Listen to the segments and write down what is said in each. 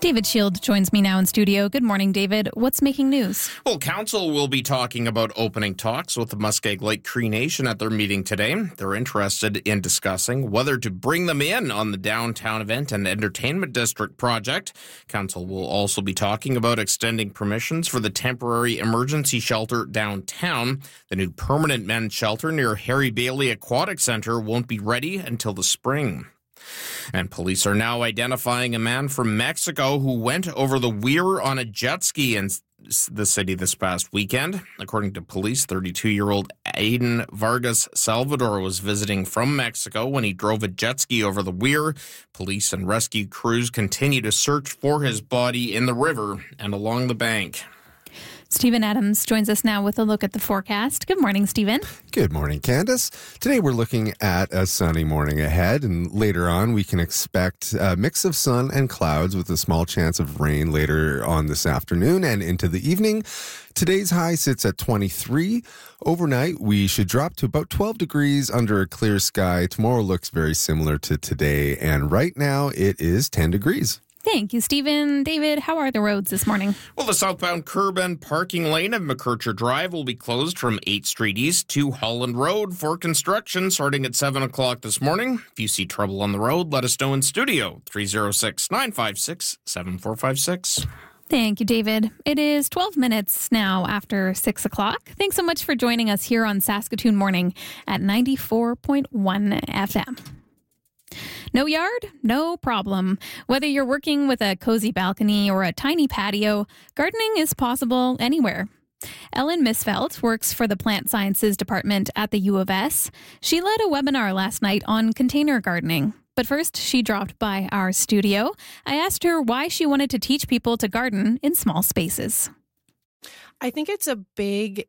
David Shield joins me now in studio. Good morning, David. What's making news? Well, council will be talking about opening talks with the Muskeg Lake Cree Nation at their meeting today. They're interested in discussing whether to bring them in on the downtown event and entertainment district project. Council will also be talking about extending permissions for the temporary emergency shelter downtown. The new permanent men's shelter near Harry Bailey Aquatic Centre won't be ready until the spring. And police are now identifying a man from Mexico who went over the weir on a jet ski in the city this past weekend. According to police, 32-year-old Aiden Vargas Salvador was visiting from Mexico when he drove a jet ski over the weir. Police and rescue crews continue to search for his body in the river and along the bank. Stephen Adams joins us now with a look at the forecast. Good morning, Stephen. Good morning, Candace. Today we're looking at a sunny morning ahead, and later on we can expect a mix of sun and clouds with a small chance of rain later on this afternoon and into the evening. Today's high sits at 23. Overnight, we should drop to about 12 degrees under a clear sky. Tomorrow looks very similar to today, and right now it is 10 degrees. Thank you, Stephen. David, how are the roads this morning? Well, the southbound curb and parking lane of McKercher Drive will be closed from 8th Street East to Holland Road for construction starting at 7 o'clock this morning. If you see trouble on the road, let us know in studio, 306-956-7456. Thank you, David. It is 12 minutes now after 6 o'clock. Thanks so much for joining us here on Saskatoon Morning at 94.1 FM. No yard? No problem. Whether you're working with a cozy balcony or a tiny patio, gardening is possible anywhere. Ellen Misfeld works for the Plant Sciences Department at the U of S. She led a webinar last night on container gardening. But first, she dropped by our studio. I asked her why she wanted to teach people to garden in small spaces. I think it's a big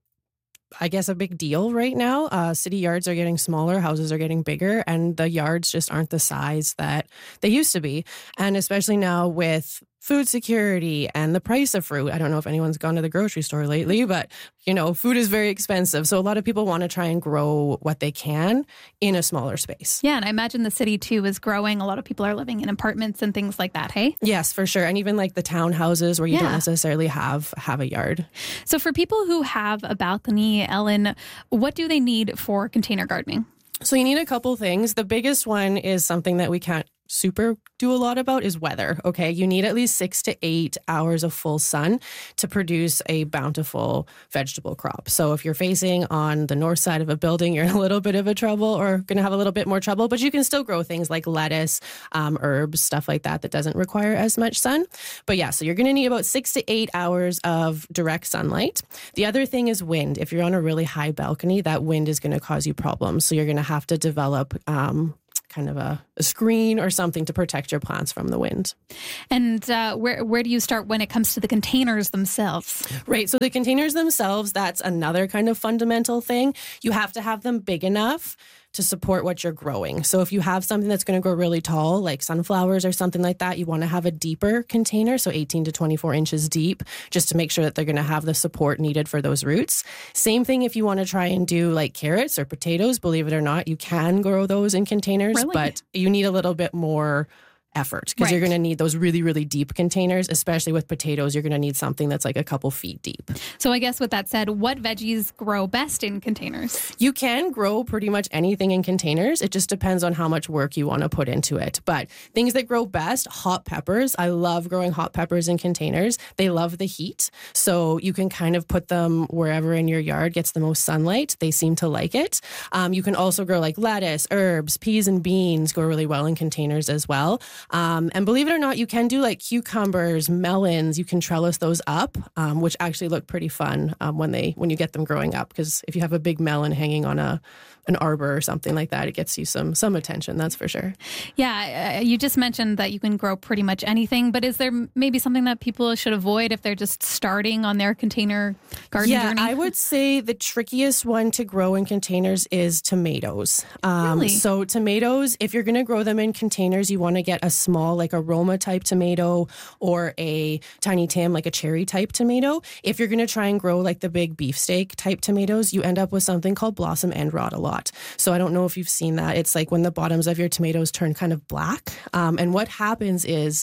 deal right now. City yards are getting smaller, houses are getting bigger, and the yards just aren't the size that they used to be. And especially now with food security and the price of fruit. I don't know if anyone's gone to the grocery store lately, but, food is very expensive. So a lot of people want to try and grow what they can in a smaller space. Yeah, and I imagine the city, too, is growing. A lot of people are living in apartments and things like that, hey? Yes, for sure. And even like the townhouses where you don't necessarily have a yard. So for people who have a balcony, Ellen, what do they need for container gardening? So you need a couple things. The biggest one is something that we can't super do a lot about is weather. Okay. You need at least 6 to 8 hours of full sun to produce a bountiful vegetable crop. So if you're facing on the north side of a building, you're in a little bit of a trouble or going to have a little bit more trouble, but you can still grow things like lettuce, herbs, stuff like that doesn't require as much sun. But yeah, so you're going to need about 6 to 8 hours of direct sunlight. The other thing is wind. If you're on a really high balcony, that wind is going to cause you problems. So you're going to have to develop kind of a screen or something to protect your plants from the wind. And where do you start when it comes to the containers themselves? Right. So the containers themselves, that's another kind of fundamental thing. You have to have them big enough to support what you're growing. So if you have something that's going to grow really tall, like sunflowers or something like that, you want to have a deeper container, so 18 to 24 inches deep, just to make sure that they're going to have the support needed for those roots. Same thing if you want to try and do like carrots or potatoes, believe it or not, you can grow those in containers, really? But you need a little bit more effort because you're going to need those really, really deep containers, especially with potatoes. You're going to need something that's like a couple feet deep. So I guess with that said, what veggies grow best in containers? You can grow pretty much anything in containers. It just depends on how much work you want to put into it. But things that grow best, hot peppers. I love growing hot peppers in containers. They love the heat. So you can kind of put them wherever in your yard gets the most sunlight. They seem to like it. You can also grow like lettuce, herbs, peas and beans grow really well in containers as well. And believe it or not, you can do like cucumbers, melons. You can trellis those up, which actually look pretty fun when you get them growing up. Because if you have a big melon hanging on an arbor or something like that, it gets you some attention, that's for sure. Yeah, you just mentioned that you can grow pretty much anything, but is there maybe something that people should avoid if they're just starting on their container garden journey? Yeah, I would say the trickiest one to grow in containers is tomatoes. Really? So tomatoes, if you're going to grow them in containers, you want to get a small, like aroma type tomato or a Tiny Tim, like a cherry type tomato. If you're going to try and grow like the big beefsteak type tomatoes, you end up with something called blossom end rot a lot. So I don't know if you've seen that. It's like when the bottoms of your tomatoes turn kind of black. And what happens is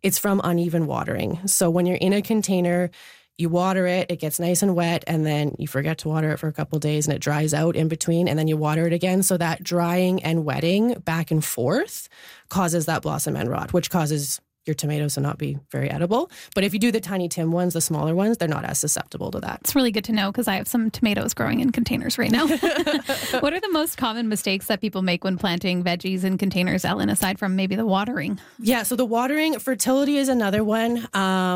it's from uneven watering. So when you're in a container, you water it, it gets nice and wet, and then you forget to water it for a couple of days and it dries out in between, and then you water it again. So that drying and wetting back and forth causes that blossom end rot, which causes your tomatoes to not be very edible. But if you do the Tiny Tim ones, the smaller ones, they're not as susceptible to that. It's really good to know because I have some tomatoes growing in containers right now. What are the most common mistakes that people make when planting veggies in containers, Ellen, aside from maybe the watering? Yeah, so the watering, fertility is another one.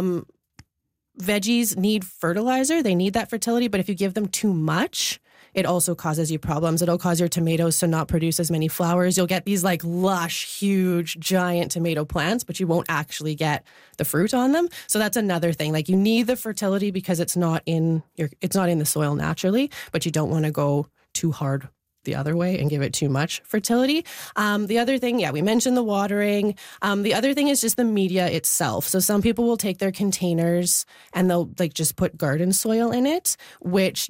Veggies need fertilizer. They need that fertility, but if you give them too much, it also causes you problems. It'll cause your tomatoes to not produce as many flowers. You'll get these like lush, huge, giant tomato plants, but you won't actually get the fruit on them. So that's another thing. Like you need the fertility because it's not in the soil naturally, but you don't want to go too hard the other way and give it too much fertility. The other thing, we mentioned the watering. The other thing is just the media itself. So some people will take their containers and they'll like just put garden soil in it, which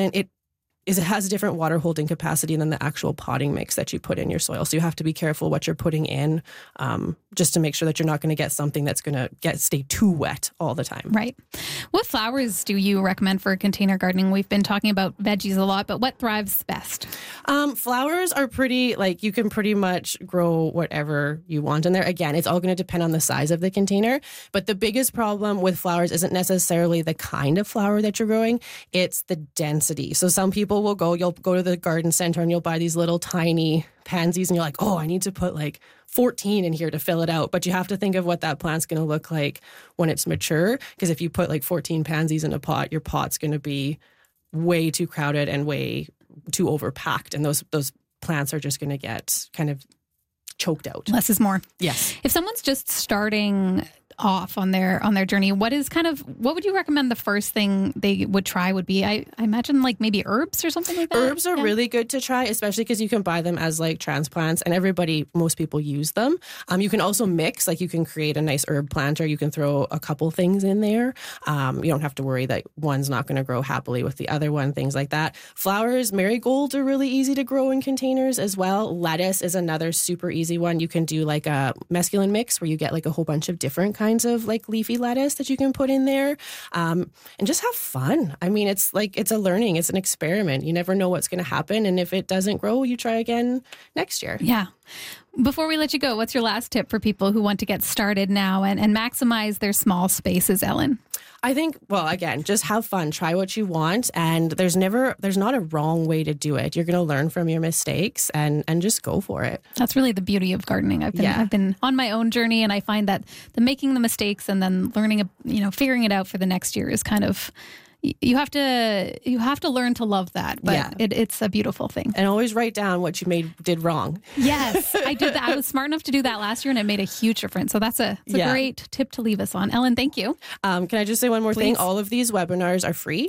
it has a different water holding capacity than the actual potting mix that you put in your soil. So you have to be careful what you're putting in, just to make sure that you're not going to get something that's going to stay too wet all the time. Right. What flowers do you recommend for container gardening? We've been talking about veggies a lot, but what thrives best? Flowers are you can pretty much grow whatever you want in there. Again, it's all going to depend on the size of the container. But the biggest problem with flowers isn't necessarily the kind of flower that you're growing. It's the density. So some people you'll go to the garden center and you'll buy these little tiny pansies and you're like, oh, I need to put like 14 in here to fill it out. But you have to think of what that plant's going to look like when it's mature. Because if you put like 14 pansies in a pot, your pot's going to be way too crowded and way too overpacked. And those plants are just going to get kind of choked out. Less is more. Yes. If someone's just starting off on their journey, what would you recommend the first thing they would try would be? I imagine like maybe herbs or something like that. Herbs are really good to try, especially because you can buy them as like transplants and most people use them. You can also mix, like you can create a nice herb planter. You can throw a couple things in there. You don't have to worry that one's not going to grow happily with the other one, things like that. Flowers, marigolds are really easy to grow in containers as well. Lettuce is another super easy one. You can do like a mesclun mix where you get like a whole bunch of different kinds of like leafy lettuce that you can put in there, and just have fun. I mean, it's an experiment. You never know what's going to happen. And if it doesn't grow, you try again next year. Yeah. Before we let you go, what's your last tip for people who want to get started now and maximize their small spaces, Ellen? I think, again, just have fun. Try what you want. And there's not a wrong way to do it. You're going to learn from your mistakes and just go for it. That's really the beauty of gardening. I've been on my own journey, and I find that making the mistakes and then learning, figuring it out for the next year is kind of, you have to learn to love that, but it's a beautiful thing. And always write down what you did wrong. Yes, I did that. I was smart enough to do that last year, and it made a huge difference. So it's a great tip to leave us on. Ellen, thank you. Can I just say one more thing? All of these webinars are free.